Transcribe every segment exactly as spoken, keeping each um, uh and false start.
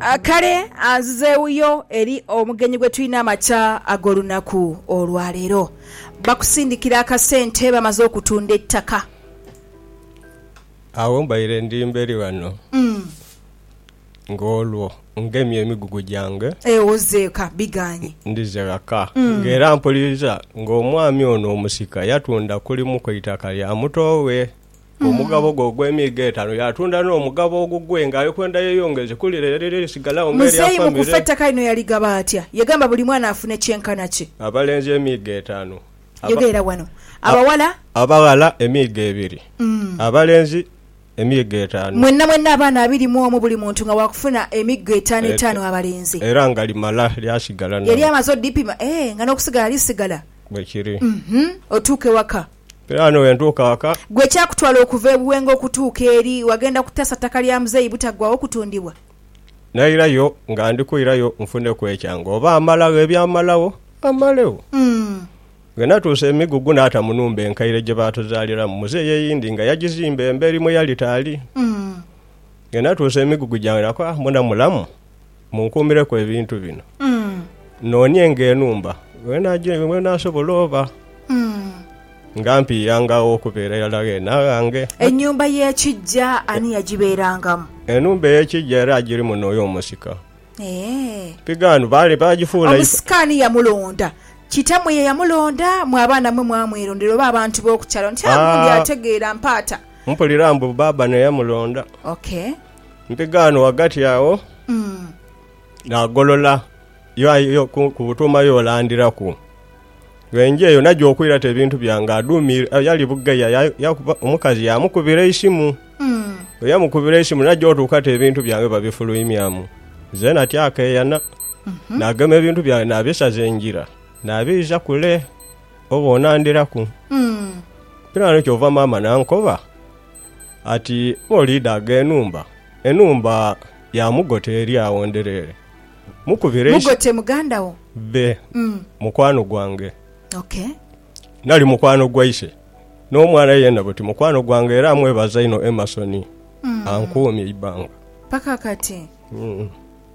kale azzeeyo eri omugenyi gwe tulina amakya ag'olunaku olwaleero bakusindikira akasente bamaze okutunda ettaka awo mbaire ndimba eri wano mm. ng'olwo ngemye emigugu gyange ewozeeka biganye ndizekaka mm. ng'era mpuliriza ng'omwami ono omusika yatunda kulimu ku itaka lya mutowe mm. omugabo gwo gw'emiga etaano yatunda n'omugabo ogugwe ng'alikwenda yeyongeze kulire sigalawo ng'eri muzeeyi mu kufa ettaka lino yaligaba atya yagamba buli mwana afune kyenkana kye abalenzi emiga etaano yogeera wano abawala abawala emiga ebiri mm. abalenzi emiga etaano mwenna mwenna abaana abiri mu omu buli muntu nga wakufuna emiga etaano etaano abalenzi era nga limala lyasigala yali amaze odipima eh nga n'okusigala lisigala bwekiri mhm otuuke waka Pirano wentuuka waka gwe kyakutwala okuva ebuwenga okutuuka eri wagenda kutasa ttaka lya muzeeyi butaggwawo okutundibwa nairayo nga ndikuyirayo nfune kwekyango oba amalawo ebyamalawo amalewo mm. Gena tuuse emigugu n'ata munumba enkaire gye baatuzaalira mu muzeeyi eyindi nga yagizimba emberi mu yalitali mm. Gena tuuse emigugu gyange nakwa muna mulamu munkuumireko ebintu bino mm. noonye ng'enumba wenaasobola oba mm. nga mpiyangawo okubeera yalaga enaagange ennyumba y'ekijja ani yagibeerangamu enumba ey'ekijja era agiri muno oyo omusika eh pigano baali baagifuula omusika ani yamulonda kitamwe ye yamulonda mu abaana mwe mwamwerondera oba abantu b'okukyalo nti agundi ategeera mpaata mpulira mbu baba ne yamulonda okay mpigano wagati awo mm. n'agolola yo ku butuuma yolandiraku wenjeyo najja okwirata ebintu byange aduumira yali buggeya omukazi yamukubira esimu mm. yamukubira esimu najja otuukata ebintu byange babifulumyamu ze natyakeyana mm-hmm. n'agema ebintu byange n'abisaza enjira n'abiiza kule oba onandiraku mm. pirano kyova maama nankoba ati oliida ag'enumba enumba yamugote eri awo nderere mukubire mugote mugandawo be mm. mukwano gwange okay nali mukwano gwaise n'omwana yenna buti mukwano gwange era amwebaza ino Emerson mm. ankuumye ibanga paka kati mm.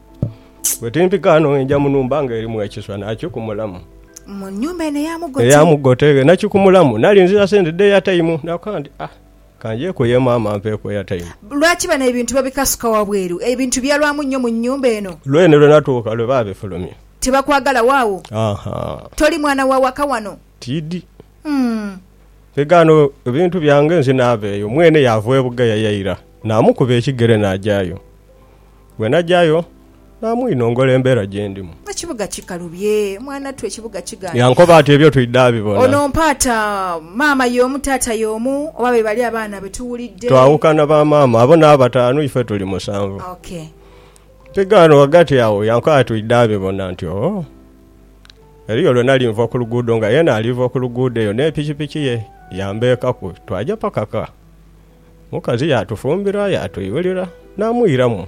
Wetimpikano enja munumba nga erimu ekiswa nakyo kumulamu mu nyumba ene yamugote yamugote nakyo kumulamu nali nzira sente ya time nakandi ah kanje ko ye mama mpeko ya time lwaki bana ebintu babikasuka wabweru ebintu byalwamu nnyo mu nyumba eno lwene lwe natuuka lwe babe fulumye tebakwagala waawo aha toli mwana wa waka wano tidi mm. Pegano ebintu byange nzinabeeyo mwene yavuye bugaya yaira namukuba ekigere najayo we najayo namwinongola embeera gyendimu ekibuga kikalubye mwana tu ekibuga kiganye yankoba ati ebyo tuidabibona ono mpaata maama y'omu taata y'omu oba be bali abaana betuwulidde twawukana ba maama abo n'abataano ife tuli musanvu okay Pegano wagati awo yankoba tuidabibona nti oh eriyo lwe nali nva ku luguudo nga yena aliva ku luguudo eyo n'epikipiki ye yambeekaku twaja pakaka mukazi yatufumbira yatuyulira namuyiramu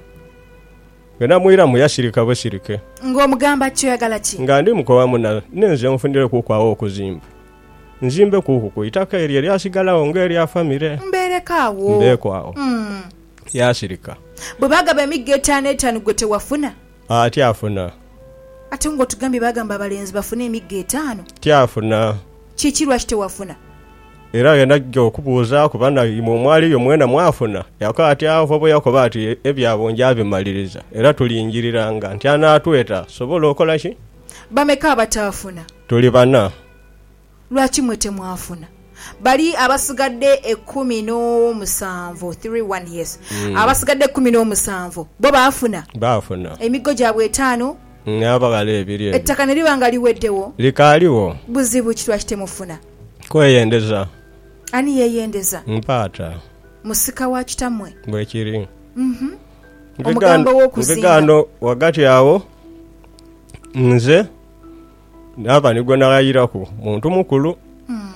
Gena mwiramu yasirika busirike ng'omugamba kyo yagala ki nga ndi mukowamu na nenze nfundire kukwawo okuzimba nzimbe kuku ku itaka eryo lyasigalawo ng'eri afamire mberekaawo mbeekwawo mm. yasirika bwe bagaba emigga etaano etaano gwe tewafuna ati afuna ate ng'otugambye bagamba abalenzi bafune emigga etaano tyafuna kiki lwaki tewafuna era yenajja okubuuza kubana omwaliyo mwena mwafuna yako ati avo bwe yakoba ati ebyabonja abimaliriza era tuliyingiriranga nti anaatweta sobola okola ki bameka abataafuna tuli bana lwaki mwe temwafuna bali abasigadde ekkumi n'omusanvu three one yes mm. abasigadde ekkumi n'omusanvu bo baafuna baafuna emiggo gyabwe etaano n'abagala ebiri ettaka ne liba nga liweddewo likaaliwo buzibu ki lwaki temufuna kweyendeza ani yeeyendeza mpaata musika wa kitammwe bwekiri mhm omugambo w'okuzimba mpigano wagati awo nze n'aba nigwe nagayiraku muntu mukulu mm.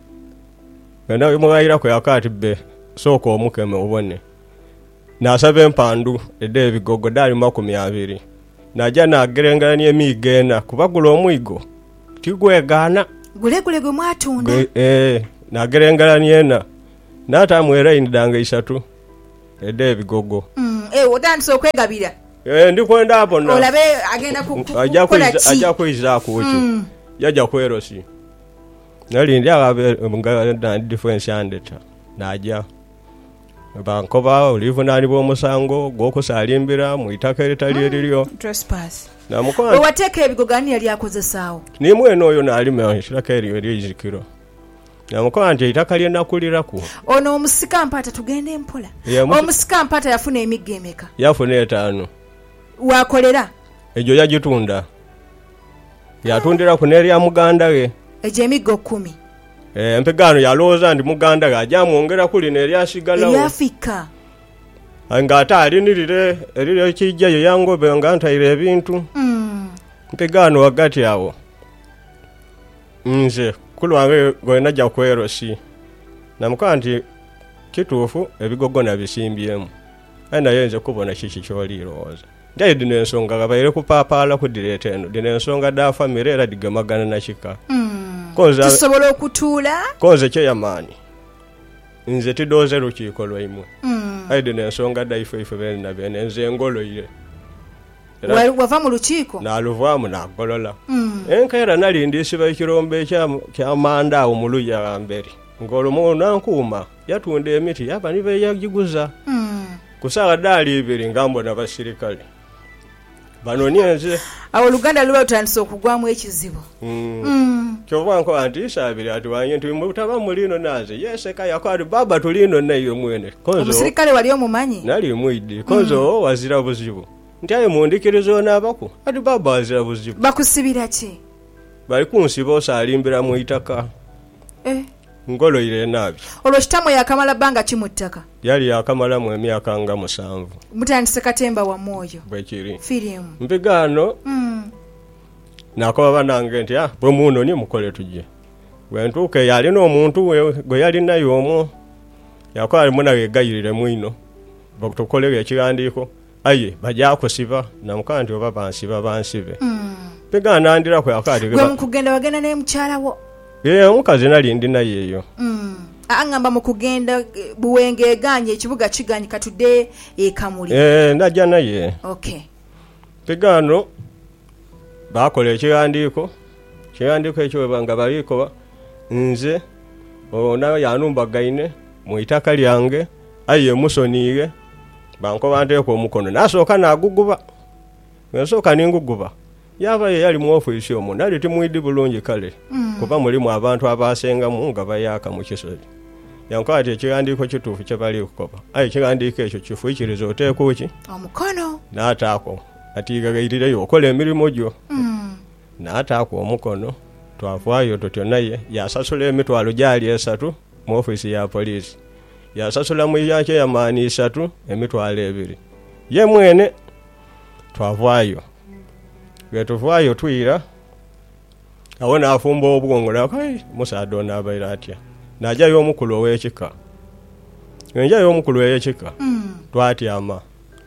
Genda mugayiraku yakati be sooka omukeme obone n'asaba empandu edde ebigogo dali makumi abiri najja n'agerenganya emiigo ena kubagula omwigo tigwegaana gulegule gwe mwatunda eh n'agerenganya ena n'atamwera indanga isatu edde ebigogo mm. eh otandise okwegabira eh ndi kwenda bonna olabe agenda ku ajja kuiza ajja kuiza kuchi yaja kwerosi nali ndi ababe nga difference andeta naja bankoba olivu nani bo musango gokusalimbira mu itaka eritali eriliyo trespass na mukwana wateka ebigogani yali akozesaawo ni mweno oyo nali me shiraka eriyo erijikiro na mukwana nti itaka lye nakuliraku ono omusika mpata tugende mpola omusika mpata yafuna emigga emeka yafuna etaano wakolera ejo yagitunda yatundira ku neri ya muganda we eje emigga kumi eh mpegano yaloza ndi muganda we ajamwongera kuli neri asigalawo yafika anga atali nilire erire kijja yo yangobe nga ntaire ebintu mm. mpegano wagati yawo nze kulwange goena ja kwerosi namukanti kituufu ebigogona bisimbyemu ana yenze kubona kichi kyoliroza ndaye dine ensonga gabaire kupapala ku direte eno dine ensonga da family era digamagana na chika mm. koza tusobola okutula koze kye yamani nze tidoze rukiiko lwaimwe mm. ayi dine ensonga da ife ife bene na bene nze ngolo ile wava mu lukiiko naluvaamu nagolola mm. enkaera nali ndisiba ekirombe kya manda awo muluya gamberi ngolo nankuma yatunda emiti yaba nibe yagiguza mm. kusaga dali ibiri ngambo na basirikale banonienze awo Luganda luba tutandise okugwamu ekizibu mm. mm. kyovanko anti sabiri ati wanye nti mutaba mulino naze yese kaya kwali baba tulino nayo mwene konzo omusirikale wali omumanyi nali mwidi konzo mm. wazira buzibu nti ayo mundikirizo nabako ati baba wazira buzibu bakusibira ki bali kunsiba osalimbira mu itaka eh ngolo ile nabi olwo kitamu yakamala banga kimuttaka yali yakamala mu emyaka nga musanvu mutandise katemba wa moyo bwekiri firimu mpigano mm. nakoba banange nti ah bwe muno ni mukole tujje bwentuke yali n'omuntu gwe yali nayo omwo yakwali muna gegayirire mwino bakutokolege ekigandiko aye bajja kusiba namukanti oba bansiba bansibe mm. pigana andira ko yakati gwe mukugenda wagenda ne mchalawo ye omukazi nali ndi naye eyo mm. angamba mukugenda buwenge ganye ekibuga kiganye katudde ekamuli eh najja naye okay pigano bakola ekigandiko ekigandiko ekyo banga baliko nze ona yanumba gaine mu itaka lyange aye musoniige banko bandeko omukono nasoka naguguba nasoka ninguguba yaba yali mu office omo nali timwidi bulungi kale mm. kuba mulimu abantu abasenga mu nga bayaka mu kisozi yankati ekigandiko kituufu kye bali kukoba aye ekigandiko ekyo kifuikirizo oteeko ki omukono n'ataako atiigagayirire okola emirimu gyo mm. n'ataako omukono twafaayo tutyo naye yasasula emitwalo gyali esatu mu office ya poliisi yasasula mu yake ya maani esatu emitwalo ebiri ye mwene twavaayo getuvaayo twira awona afumba obwongo nakai musado nabaira atya najayo omukulu ow'ekika enjayo omukulu ow'ekika mm. twatyama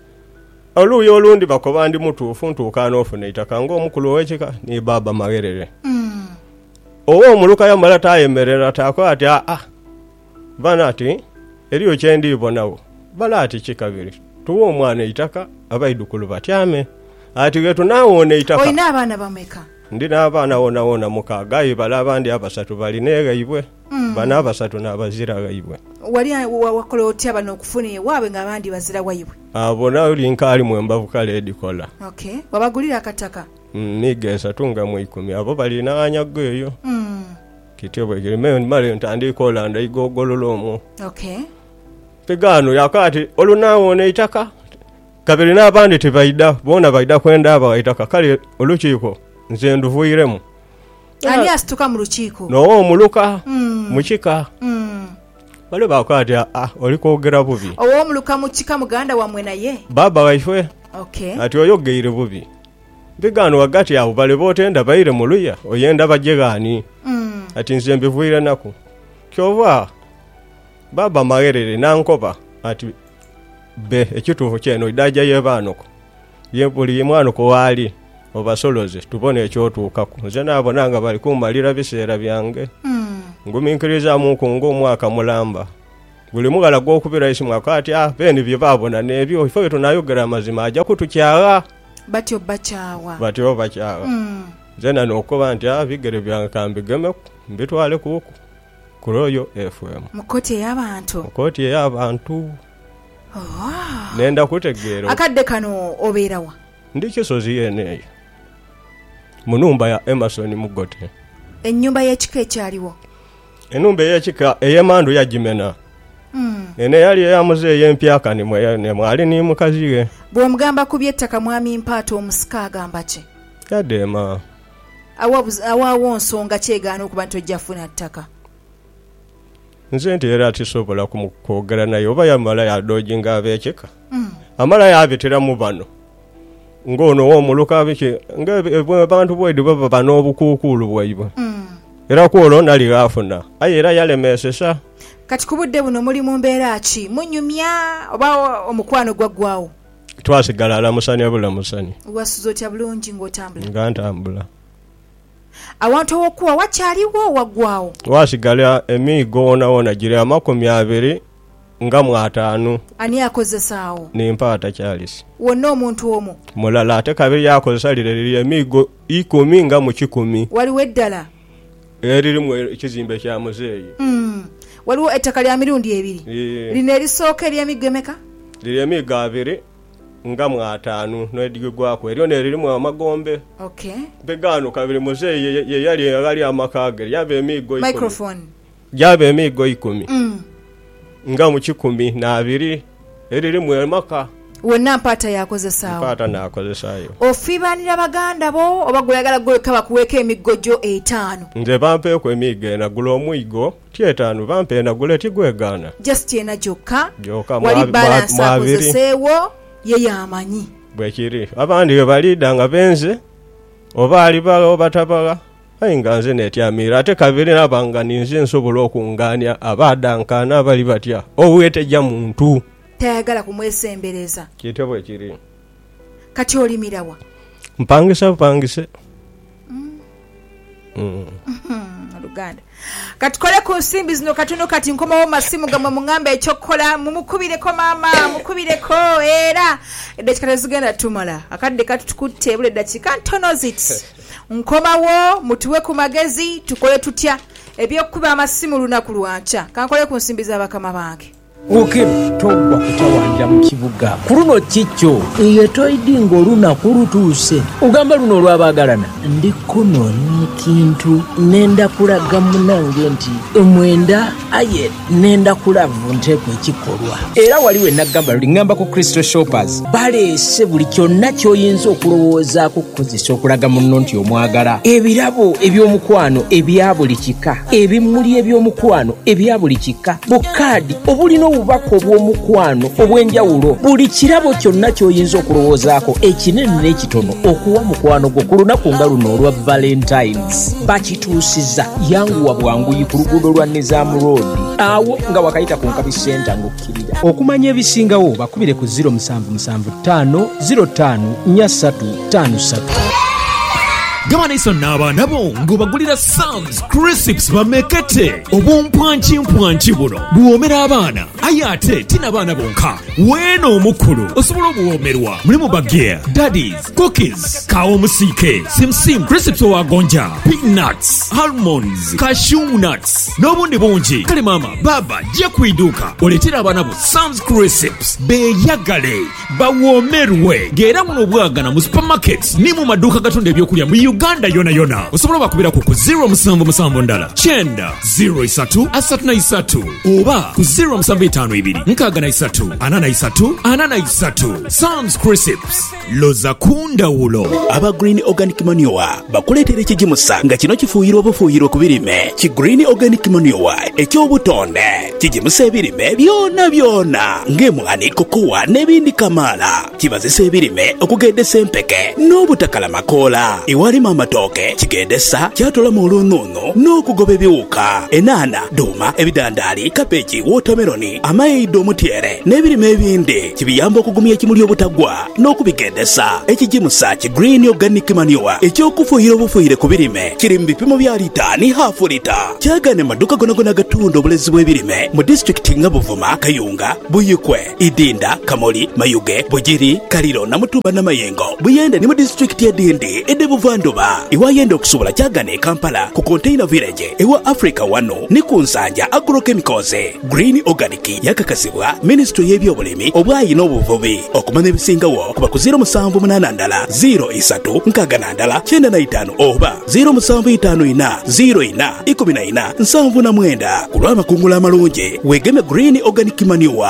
oluyo olundi bakoba ndi mutuufu ntuukaana ofuna itaka ng'omukulu ow'ekika ni baba magerere mm. owo omuluka yamala tayemerera taako ati aa bana ati eriyo kyendiibonawo bala ati kikabiri tuwa omwana itaka abaidukulu batyame ati getu naawona itaka oyina abaana bameka ndi n'abaana wona wona mukaaga ayi bala abandi abasatu balina egayibwe mm. bana abasatu n'abazira gayibwe wali wakola otya bano okufuna ewaabwe ng'abandi bazira wayibwe abo nayo linkaali mu embavu kale edikola okay wabagulira akataka miga esatu nga mu ikumi abo balina anyago eyo mm. kityo bwe kirime male ntandikola ndaigogolola omwo okay pigano yakati olunaawona itaka kabiri n'abandi tebaida bona baida kwenda aba itaka kale olukiiko nze nduvuiremu ani asituka mu lukiiko no omuluka mm. mukika mm. bale bakwati ah olikogera bubi owo omuluka mukika muganda wamwe naye baba waifwe okay ati oyogeire bubi bigano wagati abo bale botenda baire muluya oyenda bajegani mm. ati nze mbivuire nako kyova baba magerere nankoba ati be ekituufu kyeno idaja yebanoko yebuli mwana ko wali obasoloze tubone ekyotuukako nze nabo nanga bali kumalira biseera byange mm. nguminkiriza mu kungo omwaka mulamba buli mugala gw'okubira isimu akati ah beni bye babona n'ebyo ifo tunayogera amazima ajja kutukyawa batyo bacyawa batyo bacyawa mm. zena n'okuba nti ah bigere byankambigeme mbitwale kuku ku Royal F M mu koti y'abantu mu koti y'abantu oh. nenda kutegeera akadde kano obeerawa ndi Kisozi yeneyo mu numba ya Emerson Mugote ennyumba y'ekika ekyaliwo enumba y'ekika ey'emandu yagimena mm. ene yali ya muzeeyi empyaka ni mwe mwali ni mukazi we bw'omugamba ku by'ettaka mwami Mpaata omusika agamba ki yadeema awaawo nsonga kyegaana okuba nti ojja funa ttaka nze nti era tisobola kumukwogera naye oba yamala yadojinga ab'ekika mm. amala yabitiramu bano ng'ono w'omuluka biki ng'abantu bwedi baba bano obukuukuulu bwaibwe mm. era kwolwo nali afuna aye era yalemeesesa kati ku budde buno muli mu mbeera ki munyumya oba omukwano gwaggwawo twasigala alamusani abulamusani wasuza otya bulungi ng'otambula nga ntambula awantu owokuwa wakyaliwo waggwawo wasigala emiigo wona wona giri amakumi abiri nga mu ataano ani akozesaawo ni Mpaata Charles wonna omuntu omu mulala ate kabiri yakozesa lire liri emiigo ikumi nga mu kikumi waliwo eddala eririmu ekizimbe kya muzeeyi mm. waliwo ettaka lya mirundi ebiri yeah. lino erisooka ery'emigo emeka liri emiigo abiri nga mu ataano n'edigigwako eryo neririmu amagombe okay begano kabiri muzeeyi ye yali yali amakage yaba emiigo ikumi microphone yaba emiigo ikumi mm. nga mu kikumi na abiri eririmu emaka wonna Mpaata yakozesaawo Mpaata n'akozesaayo ofiibanira baganda bo oba gweyagala gweka bakuweeka emiggo gyo etaano nze bampeeko emiigo enagula omwigo ti etaano bampe enagula tigwegaana just ena gyokka gyokka wali balansi akozeseewo ye yamanyi bwekiri abandi we baliida nga benze oba alibala oba tabala ayi nga nze netyamira ate kabiri nabanga ninze nsobola okungaanya abaadankana abali batya oweetejja muntu tayagala kumwesembereza kite bwekiri kati olimirawa mpangisa bupangise mm. mm. Luganda katukole ku nsimbi zino katono kati nkomawo masimu gamwe mungamba ekyokukola mumukubireko maama mukubireko era eddakika zigenda tumala akadde katutukutte bule dakiika ntono ziti nkomawo mutuwe ku magezi tukole tutya ebyokuba amasimu lunaku lwanca kankole ku nsimbi z'abakama bange Ukiro togwa kutawanja mu kibuga kuruno kikyo eyo toyidi ng'olunaku lutuuse ugamba luno olw'abaagalana ndiko nonya ekintu nenda kulaga munange nti mwenda aye nenda kulavu nteeko ekikolwa era waliwo enagamba lulingamba ku Crystal Shoppers baleese buli kyonna ky'oyinza okulowoozaako okukozesa okulaga munno nti omwagala ebirabo eby'omukwano ebya buli kika ebimuli eby'omukwano ebya buli kika bukaadi obulino obubaka obw'omukwano obw'enjawulo buli kirabo kyonna ky'oyinza okulowoozaako ekinene n'ekitono okuwa mukwano gwo ku lunaku nga luno olwa Valentines bakituusizza yanguwa bwanguyi ku luguudo lwa Nizam Road awo nga wakayita ku Nkabi Center ng'okkirira okumanya ebisingawo bakubire ku zero seven seven five zero five four three five three Gabana iso n'abaana bo ng'obagulira Sam's Crisps bamekete obumpwanki mpwanki buno buwomera abaana aye ate tina abaana bonka weeno omukulu osobola obuwomerwa mulimu bageya daddies cookies kawo omusiike simsim Crisps owagonja peanuts almonds cashew nuts n'obundi bungi kale maama baba jja kwiduuka oleetera abaana bo Sam's Crisps beeyagale bawomerwe ng'era muno obwagana mu supermarkets ni mu maduuka gatunda ebyokulya mu Uganda yona yona osobola bakubira ku zero seven seven ndala chenda zero three asatu na isatu oba ku zero seven five two nkaga na isatu ana na isatu ana na isatu Sam's Crisps loza kunda ulo aba Green Organic Manure bakuleetera ekigimusa nga kino kifuuyirwa obufuuyiro ku birime ki Green Organic Manure ekyobutonde kigimusa ebirime byonna byonna ng'emwani kokowa n'ebindi kamala kibazisa ebirime okugedesa empeke n'obutakala makoola ewalima amatooke kigedesa kyatolamu olununu n'okugoba ebiwuka enaana duuma ebidandaali kapeeki wotameroni amayeido omutyere n'ebirime ebindi kibiyamba okugumya ekimuli obutagwa n'okubigedesa ekijimusa ki Green Organic Manure ekyokufuuyira obufuuyire ku birime kiri mu bipimo bya lita ne hafu lita kyagane maduka gonagona gatunda obulezi bw'ebirime mu disitulikiti nga Buvuma Kayunga Buyikwe Idinda Kamoli Mayuge Bugiri Kaliro Namutumba n'Amayengo Buyende ni mu disitulikiti ya Dindi Ede Buvanduba iwayenda okusobola kyagane Kampala ku Container Village ewa Africa wano ni ku Nsanja Agrochemicals Green Organic yakakasibwa Ministry y'ebyobulimi obwayi n'obuvubi okumanya ebisingawo kuba ku zero musanvu munana ndala zero isatu nkagana ndala kyenda na itaano oba zero musanvu itaano ina zero ina ikumi na ina nsanvu na mwenda ku lw'amakungula amalungi weegeme Green Organic Manure.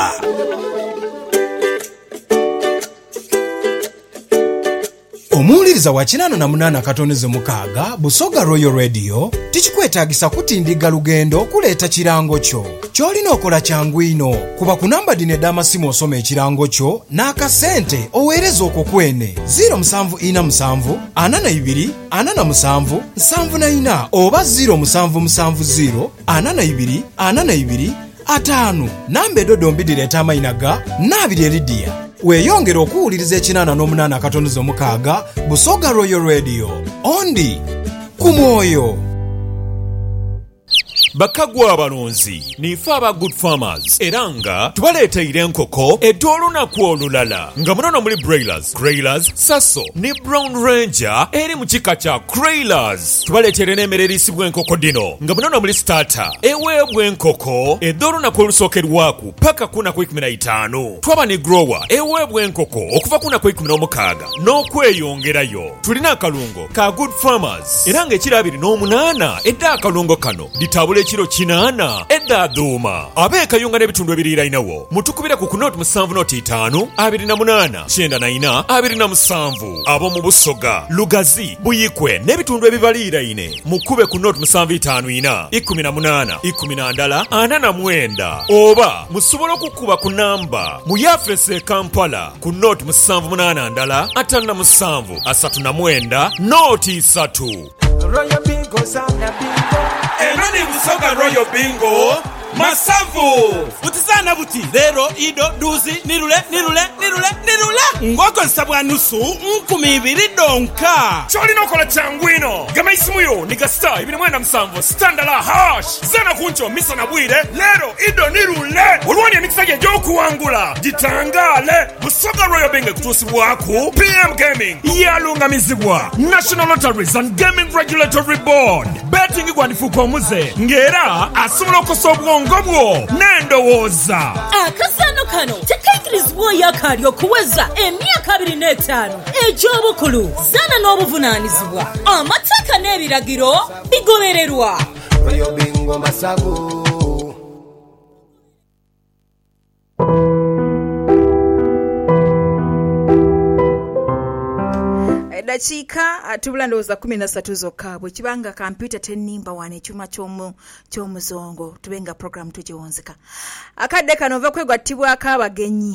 Omuwuliriza wa kinaano na munaana katoneze mukaaga Busoga Royal Radio tikikwetaagisa kutindiga lugendo okuleeta kirango kyo ky'olina okola kyangu ino kuba ku namba dino ed'amasimu osoma ekirango kyo n'akasente oweereza okwo kwene zero musanvu ina musanvu ana na ibiri ana na musanvu nsanvu na ina oba zero musanvu musanvu zero ana na ibiri ana na ibiri ataano namba edodombi direeta amayina ga naabiri eridiya weeyongera okuwuliriza ekinaana n'omunaana akatoneze omukaaga Busoga Royal Radio ondi ku mwoyo. Bakagwa abalonzi nifa aba Good Farmers eranga tubaleeteyire enkoko ed'olunaku olulala nga munono muli Broilers, Grailers, Sasso ne Brown Ranger eri mu kika kya Grailers. Tubaleetere n'emmere eriisibwa enkoko dino nga munono muli Starter eweebwa enkoko ed'olunaku olusookerwaku paka ku lunaku ikumi na itaano. Twaba ne Grower eweebwa enkoko okuva ku lunaku ikumi n'omukaaga n'okweyongerayo. Tulina akalungo ka Good Farmers era ng'ekiro abiri n'omunaana edda akalungo kano litabule ekiro kinaana edda aduuma abeekayunga n'ebitundu ebiriirainawo mutukubira ku kunoti musanvu noti itaano abiri na munaana kyenda na ina abiri na musanvu ab'omu Busoga Lugazi Buyikwe n'ebitundu ebibaliiraine mukube ku noti musanvu itaano ina ikumi na munaana ikumi na ndala ana na mwenda oba musobola okukuba ku namba mu yafese Kampala ku noti musanvu munaana ndala ataano na musanvu asatu na mwenda noti isatu. Royal Bingo sana bingo Enani Busoga Royal Bingo Masavu Utisana buti Lero ido duzi nirule nirule nirule nirule Ngoko nsabwa nusu nkumi ibiri donka Choli nokola changwino Gama isimuyo Niga star ibini mwenda msamvu Standala hash Zana kuncho misa na bwire Lero ido nirule Uruwani ya mikisage joku wangula Jitangale Busoga Royal Bingo kutusi waku P M Gaming Yalunga mizibwa National Lotteries and Gaming Regulatory Board Betting kwa nifuko muze Ngera asumlo kosobwa ngobwo nendowoza akasano kano tekaikirizibwa yakali okuweza emyaka abiri n'etaano egy'obukulu zana n'obuvunaanyizibwa amateeka n'ebiragiro bigobererwa. Royal Bingo Masavu dakiika atubula ndowooza kumi na ssatu zokka bwe kibanga kampyuta tennimba wano ekyuma ky'omuzongo tube nga puroguramu tugiwonzeka akadde kano ova kwegattibwako abagenyi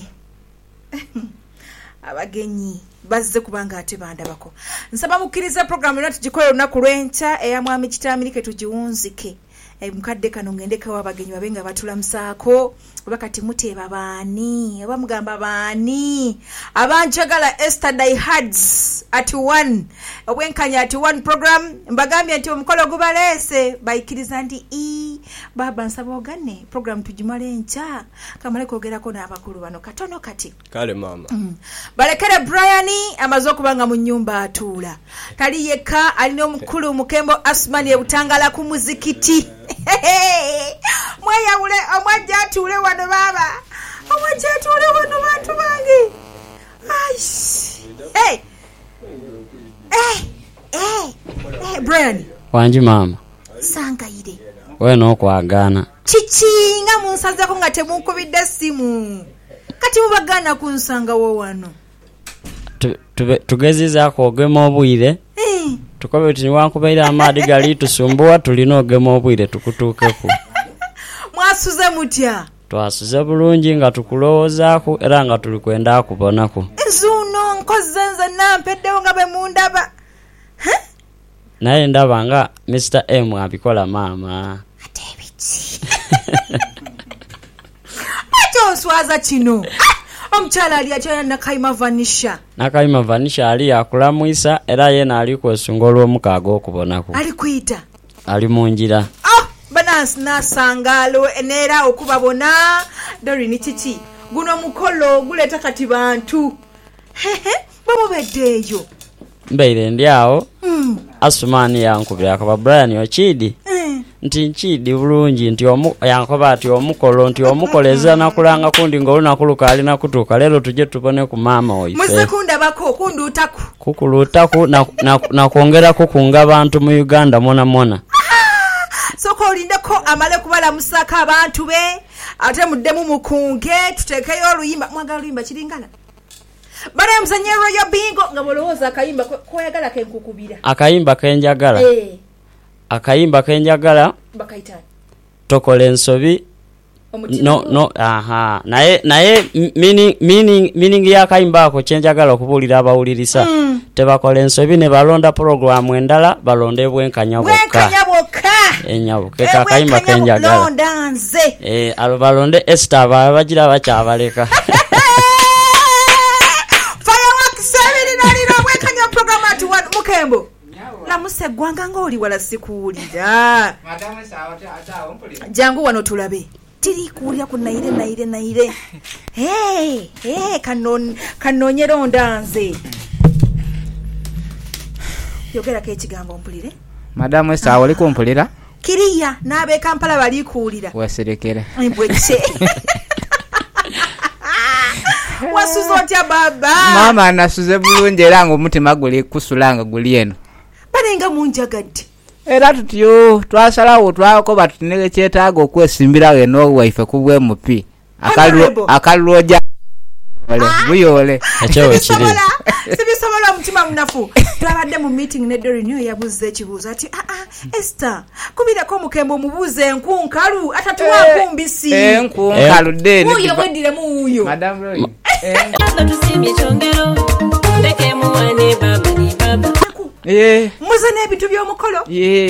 abagenyi bazze kubanga ate bandabako nsaba mukkiriza puroguramu yonna tugikolera olunaku lw'enkya eya mwami Kitaamirike tugiwunzike mukadde kano ngendekawo abagenyi babe nga batulamusaako oba kati muteeba baani oba mugamba baani abanjagala Esther Diehards at one obwenkanya at one program mbagambye nti omukolo gubaleese bayikiriza nti i baba nsaba ogane program tugimale enkya kamale kwogerako n'abakulu bano katono kati kale mama mm. balekere Brian amaze okubanga mu nnyumba atuula tali yekka alina omukulu Mukembo Asmani ebutangala ku muzikiti mweyawule omwajja atuule wano baba omwajja atuule wano bantu bange aish hey hey hey hey Brian wanji mama sangayire we n'okwagaana kiki nga munsazako nga temunkubidde essimu kati mubagaana kunsangawo wano tugezizaako ogema obwire tukobe tuti niwankubaire amaadi gali tusumbuwa tulina ogema obwire tukutuukeku mwasuze mutya twasuze bulungi nga tukulowoozaako era nga tuli kwenda kubonako. Nzuno nkoze nze nampeddewo nga bwe mundaba. Naye ndaba nga Mister M abikola maama. Ate ebiki. Ate oswaza kino. Omukyala ali akyala Nakayima Vanisha. Nakayima Vanisha ali akulamwisa era yena ali kwesunga olw'omukaaga okubonako. Ali kuyita. Ali mu njira. Oh, banansi nasangalo enera okubabona. Dori ni kiki. Guno mukolo guleeta kati bantu. Hehe, bamubeddeeyo. Mbeire ndi awo. Mm. Asumani yankubira akaba Brian Ochidi. Mm. Nti Nchidi bulungi nti omu yankoba ati omukolo nti omukoleza nakulanga kundi ngolunakuluka ali nakutuka lero tuje tubone ku mama oyife. Musekunda bako kundutaku. Kukulutaku na na, na kuongera kukunga abantu mu Uganda mona mona. Soko olindeko amale kubala musaka abantu be ate muddemu mukunge tutekeyo oluyimba mwagala oluyimba kiringala. Bale mzanye Royal Bingo nga bolowooza akayimba kwayagala kenkukubira. Akayimba kenjagala. Eh. Akayimba kenjagala bakaitani. Tokola ensobi. No no aha. Naye naye meaning meaning meaning ya akayimba ako kyenjagala okubulira abawulirisa. Mm. Tebakola ensobi ne balonda program endala balonde bwenkanya bokka. Bwenkanya bokka. Enyabo ke akayimba kenjagala. Londa nze. Eh alo balonde Esther bagira bakyabaleka. Mukembo la musegwanga ngoli wala sikuulira madame sawa ata ompulira jangu wano tulabe tiri kuulya ku naire naire naire hey hey kanon kanonyero ndanze yogera ke kigambo ompulire madame sawa oli kumpulira kiriya nabe Kampala bali kuulira waserekera mbweche wasuzotya baba mama nasuze bulungi era nga omutima guli kusulanga guli eno balenga munjagadde era tutyo twasalawo twakoba tutinege kyetaaga okwesimbira eno waife kubwe mupi akaluoja wale buyole echewe kiri sibisobola omutima munafu twabadde mu meeting ne Dori New yabuze ekibuuzo ati a a Esther kubirako Mukembo mubuze enkunkalu atatuwa kumbisi enkunkalu deni uyo bwendire mu uyo madam Roy tusimye chongero ndeke muwane baba ni baba eh muze n'ebitu by'omukolo eh